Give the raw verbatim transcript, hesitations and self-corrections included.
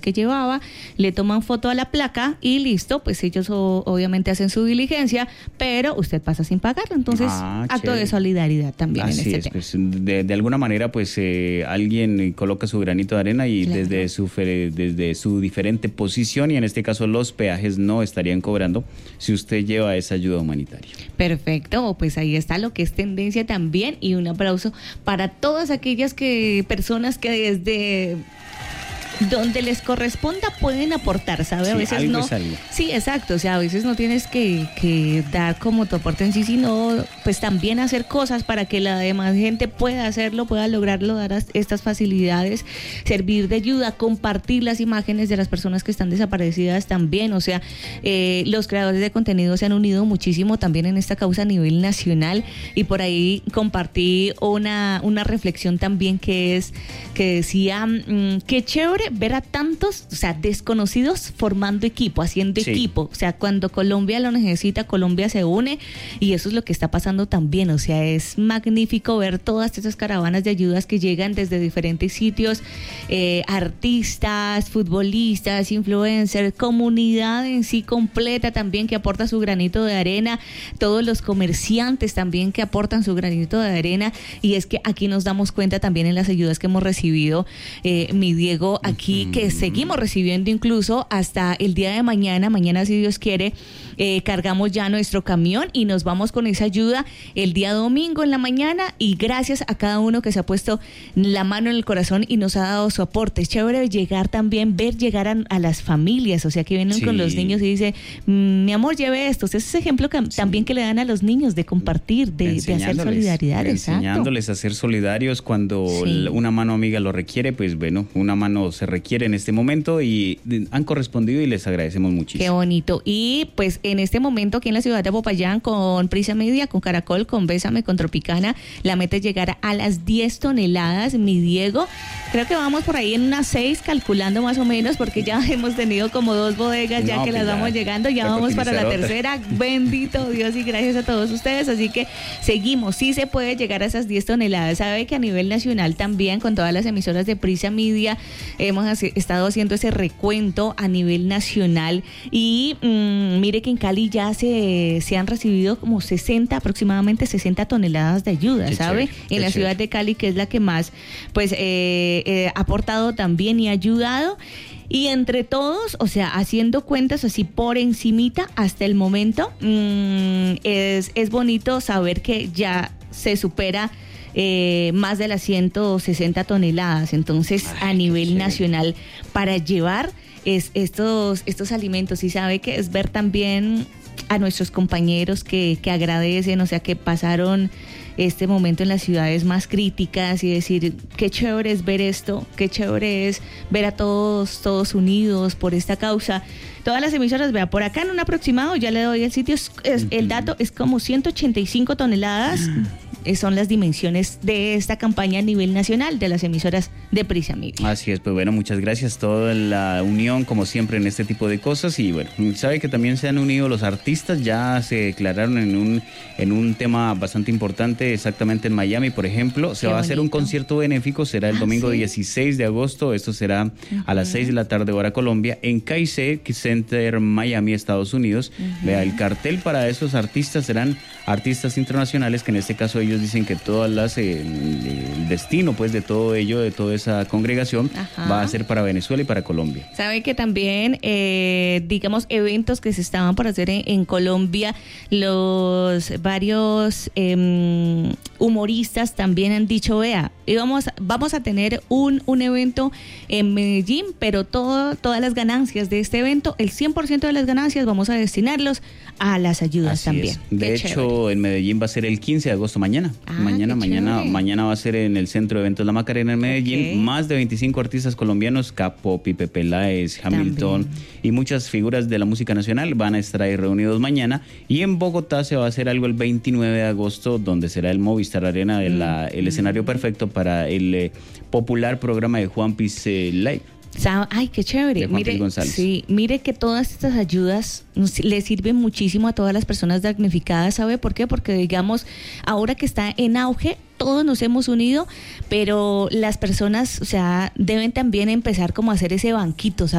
que llevaba, le toman foto a la placa y listo, pues ellos o, obviamente hacen su diligencia, pero usted pasa sin pagarlo. Entonces, ah, acto chévere. de solidaridad también. Así en este es, tema. pues, de, de alguna manera pues eh, alguien coloca su granito de arena y Claro. desde su fe- desde su diferente posición, y en este caso los peajes no estarían cobrando si usted lleva esa ayuda humanitaria. Perfecto, pues ahí está lo que es tendencia también, y un aplauso para todas aquellas que personas que desde donde les corresponda pueden aportar, ¿sabe? A Sí, veces algo no. es algo. Sí, exacto, o sea, a veces no tienes que, que dar como tu aporte en sí, sino pues también hacer cosas para que la demás gente pueda hacerlo, pueda lograrlo, dar as- estas facilidades, servir de ayuda, compartir las imágenes de las personas que están desaparecidas también, o sea, eh, los creadores de contenido se han unido muchísimo también en esta causa a nivel nacional, y por ahí compartí una, una reflexión también que es, que decía, mmm, qué chévere ver a tantos, o sea, desconocidos formando equipo, haciendo Sí. equipo. O sea, cuando Colombia lo necesita, Colombia se une, y eso es lo que está pasando también. O sea, es magnífico ver todas esas caravanas de ayudas que llegan desde diferentes sitios, eh, artistas, futbolistas, influencers, comunidad en sí completa también que aporta su granito de arena, todos los comerciantes también que aportan su granito de arena, y es que aquí nos damos cuenta también en las ayudas que hemos recibido, eh, mi Diego, aquí que seguimos recibiendo incluso hasta el día de mañana, mañana si Dios quiere, eh, cargamos ya nuestro camión y nos vamos con esa ayuda el día domingo en la mañana, y gracias a cada uno que se ha puesto la mano en el corazón y nos ha dado su aporte. Es chévere llegar también, ver llegar a, a las familias, o sea, que vienen Sí. con los niños y dice, mm, mi amor, lleve esto. Ese es ese ejemplo que, Sí. también que le dan a los niños de compartir, de, de hacer Enseñándoles, solidaridad. Exacto. enseñándoles a ser solidarios cuando Sí. l- una mano amiga lo requiere, pues bueno, una mano se requiere en este momento y de- han correspondido y les agradecemos muchísimo. Qué bonito. Y pues en este momento aquí en la ciudad de Popayán, con Prisa Media, con Caracol, con Bésame, con Tropicana, la meta es llegar a las diez toneladas, mi Diego. Creo que vamos por ahí en unas seis, calculando más o menos, porque ya hemos tenido como dos bodegas ya No, que pues las ya, vamos llegando, ya toca vamos para la utilizar otra. tercera. Bendito Dios y gracias a todos ustedes. Así que seguimos, sí se puede llegar a esas diez toneladas. Sabe que a nivel nacional también, con todas las emisoras de Prisa Media, hemos hace- estado haciendo ese recuento a nivel nacional, y mmm, mire que en Cali ya se, se han recibido como sesenta, aproximadamente sesenta toneladas de ayuda, Qué ¿sabe? chévere, En qué la chévere. ciudad de Cali, que es la que más pues eh, eh, ha aportado también y ha ayudado. Y entre todos, o sea, haciendo cuentas así por encimita hasta el momento, mmm, es, es bonito saber que ya se supera eh, más de las ciento sesenta toneladas. Entonces, Ay, a qué nivel chévere. nacional, para llevar es, estos, estos alimentos, y sabe que es ver también a nuestros compañeros que, que agradecen, o sea, que pasaron este momento en las ciudades más críticas, y decir, qué chévere es ver esto, qué chévere es ver a todos, todos unidos por esta causa. Todas las emisoras, vea, por acá en un aproximado, ya le doy el sitio, es, es- el dato es como ciento ochenta y cinco toneladas, eh, son las dimensiones de esta campaña a nivel nacional de las emisoras de Prisa Media. Así es, pues bueno, muchas gracias, toda la unión como siempre en este tipo de cosas. Y bueno, sabe que también se han unido los artistas, ya se declararon en un en un tema bastante importante, exactamente en Miami, por ejemplo. Se Qué va a hacer un bonito. concierto benéfico, será el Ah, domingo ¿sí? dieciséis de agosto, esto será a las seis de la tarde hora Colombia, en K I C Center, Miami, Estados Unidos. Vea, el cartel para esos artistas serán artistas internacionales, que en este caso ellos dicen que todas las eh, el destino pues de todo ello, de toda esa congregación, Ajá. va a ser para Venezuela y para Colombia. Sabe que también, eh, digamos, eventos que se estaban por hacer en, en Colombia, los varios eh, humoristas también han dicho, vea, íbamos, vamos a tener un, un evento en Medellín, pero todo, todas las ganancias de este evento, el cien por ciento de las ganancias vamos a destinarlos a las ayudas Así también. es. De Qué hecho, chévere. en Medellín va a ser el quince de agosto, mañana. Ah, mañana, qué mañana, chévere. mañana va a ser en el Centro de Eventos La Macarena en Medellín. Ok. Más de veinticinco artistas colombianos, Capo, Pipe Peláez, Hamilton También. y muchas figuras de la música nacional van a estar ahí reunidos mañana. Y en Bogotá se va a hacer algo el veintinueve de agosto, donde será el Movistar Arena, el, la- el escenario perfecto para el eh, popular programa de Juan Piz eh, Live. Sa- Ay, qué chévere. De Juan Mire, Piz González. sí, mire que todas estas ayudas nos- le sirven muchísimo a todas las personas damnificadas. ¿Sabe por qué? Porque, digamos, ahora que está en auge, todos nos hemos unido, pero las personas, o sea, deben también empezar como a hacer ese banquito, ¿sabe?